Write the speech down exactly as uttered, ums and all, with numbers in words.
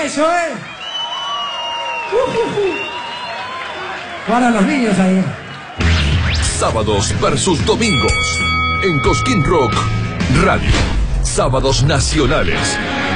eso, ¿eh? Uh, uh, uh. Para los niños ahí. Sábados versus domingos. En Cosquín Rock Radio. Sábados nacionales.